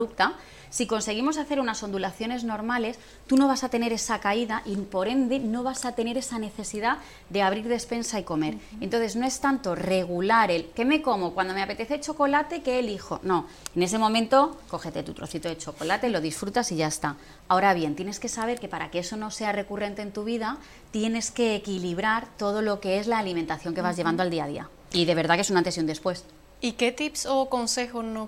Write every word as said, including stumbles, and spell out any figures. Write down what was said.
Si conseguimos hacer unas ondulaciones normales, tú no vas a tener esa caída y por ende no vas a tener esa necesidad de abrir despensa y comer. Entonces no es tanto regular el ¿qué me como? Cuando me apetece chocolate, ¿qué elijo? No, en ese momento cógete tu trocito de chocolate, lo disfrutas y ya está. Ahora bien, tienes que saber que para que eso no sea recurrente en tu vida, tienes que equilibrar todo lo que es la alimentación que vas uh-huh. llevando al día a día. Y de verdad que es un antes y un después. ¿Y qué tips o consejos nos